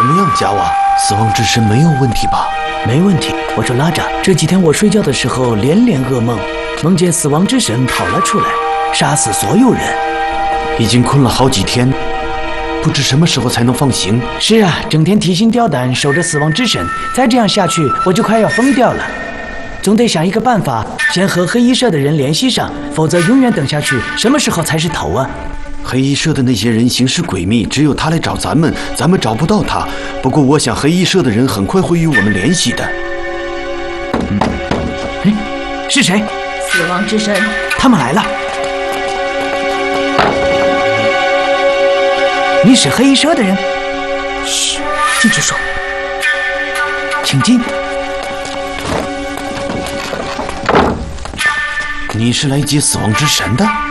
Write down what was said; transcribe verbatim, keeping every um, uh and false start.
么样，加瓦？死亡之神没有问题吧？ 没问题。我说拉扎，这几天我睡觉的时候连连噩梦，梦见死亡之神跑了出来，杀死所有人。 已经困了好几天，不知什么时候才能放行。 是啊，整天提心吊胆守着死亡之神，再这样下去我就快要疯掉了。总得想一个办法，先和黑衣社的人联系上，否则永远等下去，什么时候才是头啊？ 黑衣社的那些人行事诡秘，只有他来找咱们，咱们找不到他。不过我想黑衣社的人很快会与我们联系的。 嗯，哎，是谁？ 死亡之神， 他们来了。你是黑衣社的人？ 嘘，进去说。 请进。 你是来接死亡之神的？